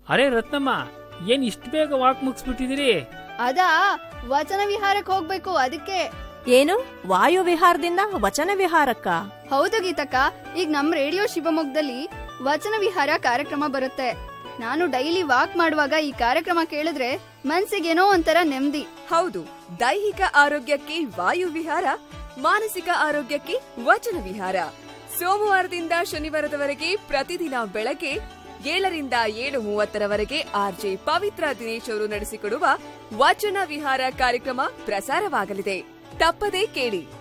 ಅರೆ ರತ್ನಮ್ಮ, ಏನ್ ಇಷ್ಟು ಬೇಗ ವಾಕ್ ಮುಗಿಸ್ಬಿಟ್ಟಿದಿರಿ? ಅದಾ, ವಚನ ವಿಹಾರಕ್ಕೆ ಹೋಗ್ಬೇಕು ಅದಕ್ಕೆ. ಏನು, ವಾಯು ವಿಹಾರದಿಂದ ವಚನ ವಿಹಾರಕ್ಕ? ಹೌದು ಗೀತಕ್ಕ, ಈಗ ನಮ್ ರೇಡಿಯೋ ಶಿವಮೊಗ್ಗದಲ್ಲಿ ವಚನ ವಿಹಾರ ಕಾರ್ಯಕ್ರಮ ಬರುತ್ತೆ. ನಾನು ಡೈಲಿ ವಾಕ್ ಮಾಡುವಾಗ ಈ ಕಾರ್ಯಕ್ರಮ ಕೇಳಿದ್ರೆ ಮನ್ಸಿಗೇನೋ ಒಂಥರ ನೆಮ್ಮದಿ. ಹೌದು, ದೈಹಿಕ ಆರೋಗ್ಯಕ್ಕೆ ವಾಯು ವಿಹಾರ, ಮಾನಸಿಕ ಆರೋಗ್ಯಕ್ಕೆ ವಚನ ವಿಹಾರ. ಸೋಮವಾರದಿಂದ ಶನಿವಾರದವರೆಗೆ ಪ್ರತಿದಿನ ಬೆಳಗ್ಗೆ 7ರಿಂದ 7:30 ಆರ್ಜೆ ಪವಿತ್ರ ದಿನೇಶ್ ಅವರು ನಡೆಸಿಕೊಡುವ ವಚನ ವಿಹಾರ ಕಾರ್ಯಕ್ರಮ ಪ್ರಸಾರವಾಗಲಿದೆ. ತಪ್ಪದೇ ಕೇಳಿ.